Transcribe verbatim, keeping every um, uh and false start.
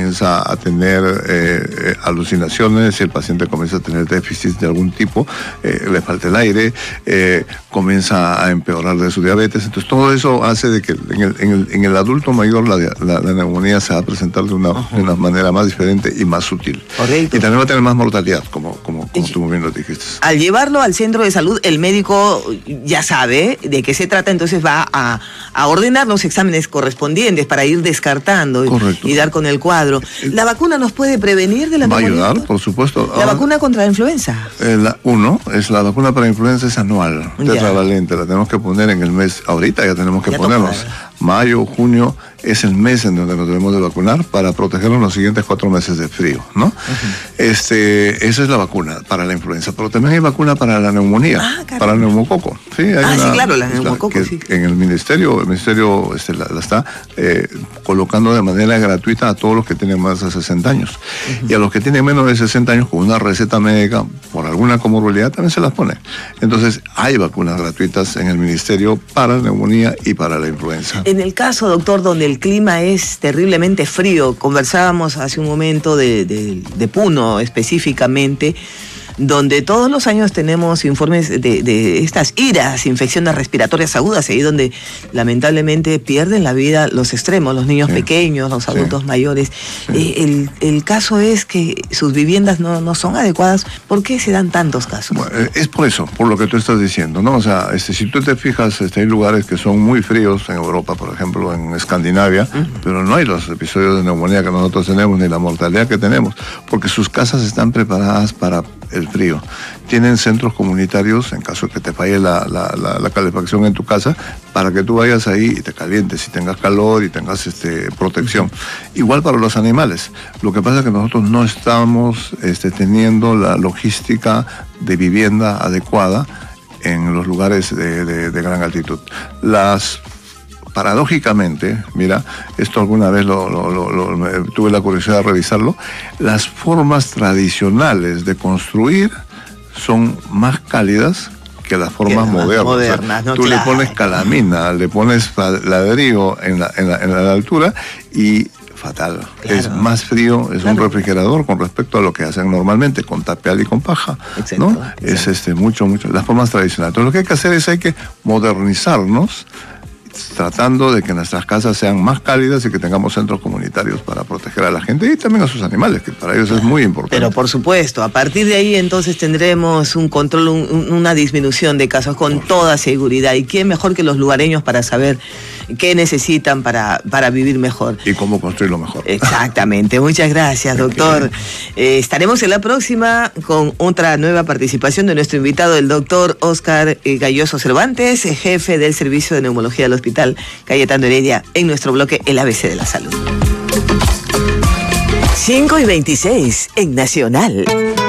comienza a tener eh, alucinaciones, si el paciente comienza a tener déficit de algún tipo, eh, le falta el aire, eh, comienza a empeorar de su diabetes. Entonces todo eso hace de que en el, en el, en el adulto mayor la, la, la neumonía se va a presentar de una, uh-huh. de una manera más diferente y más sutil. Correcto. Y también va a tener más mortalidad, como, como, como tú bien lo dijiste. Al llevarlo al centro de salud, el médico ya sabe de qué se trata, entonces va a, a ordenar los exámenes correspondientes para ir descartando y, y dar con el cuadro. ¿La vacuna nos puede prevenir de la neumonía? Va a ayudar, ¿no? por supuesto. ¿La Ahora, vacuna contra la influenza? Eh, la, uno, es la vacuna para influenza es anual, tetravalente, la tenemos que poner en el mes, ahorita ya tenemos que ya ponernos. Mayo, junio es el mes en donde nos debemos de vacunar para protegernos los siguientes cuatro meses de frío, ¿no? Uh-huh. Este, esa es la vacuna para la influenza, pero también hay vacuna para la neumonía, ah, para el neumococo. Sí, hay ah, una, sí, claro, la neumococo, sí. En el ministerio, el ministerio este, la, la está eh, colocando de manera gratuita a todos los que tienen más de sesenta años. Uh-huh. Y a los que tienen menos de sesenta años con una receta médica por alguna comorbilidad también se las pone. Entonces, hay vacunas gratuitas en el ministerio para la neumonía y para la influenza. En el caso, doctor, donde el clima es terriblemente frío, conversábamos hace un momento de, de, de Puno específicamente, donde todos los años tenemos informes de, de estas iras, infecciones respiratorias agudas, ahí donde lamentablemente pierden la vida los extremos, los niños sí. pequeños, los adultos sí. mayores. Sí. Eh, el, el caso es que sus viviendas no, no son adecuadas. ¿Por qué se dan tantos casos? Bueno, es por eso, por lo que tú estás diciendo, ¿no? O sea, este, si tú te fijas, este, hay lugares que son muy fríos, en Europa, por ejemplo, en Escandinavia, uh-huh. pero no hay los episodios de neumonía que nosotros tenemos, ni la mortalidad que tenemos, porque sus casas están preparadas para el frío. Tienen centros comunitarios en caso de que te falle la, la, la, la calefacción en tu casa, para que tú vayas ahí y te calientes y tengas calor y tengas este, protección. Igual para los animales. Lo que pasa es que nosotros no estamos este, teniendo la logística de vivienda adecuada en los lugares de, de, de gran altitud. Las Paradójicamente, mira, esto alguna vez lo, lo, lo, lo, tuve la curiosidad de revisarlo, las formas tradicionales de construir son más cálidas que las formas modernas. modernas o sea, no, tú claro. le pones calamina, le pones ladrillo en la, en la, en la altura y fatal. Claro. Es más frío, es claro. un refrigerador con respecto a lo que hacen normalmente con tapial y con paja, exacto, ¿no? Exacto. Es este mucho, mucho, las formas tradicionales. Entonces lo que hay que hacer es hay que modernizarnos, tratando de que nuestras casas sean más cálidas y que tengamos centros comunitarios para proteger a la gente y también a sus animales, que para ellos es muy importante. Pero por supuesto, a partir de ahí entonces tendremos un control, un, una disminución de casos con por toda seguridad. ¿Y quién mejor que los lugareños para saber qué necesitan para, para vivir mejor? Y cómo construirlo mejor. Exactamente. Muchas gracias, doctor. Eh, estaremos en la próxima con otra nueva participación de nuestro invitado, el doctor Óscar eh, Gayoso Cervantes, jefe del Servicio de Neumología del Hospital Cayetano Heredia, en nuestro bloque El A B C de la Salud. cinco y veintiséis en Nacional.